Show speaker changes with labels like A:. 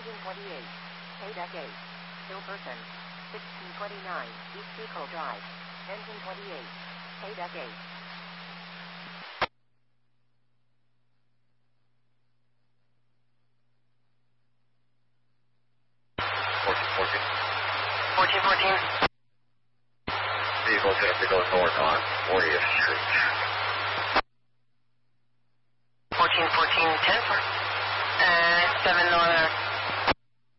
A: Engine 28. Paydeck 8. Hill person. 1629 East Depot Drive. Engine 28. Paydeck 8.
B: Vehicle's going to have to go north on 40th Street.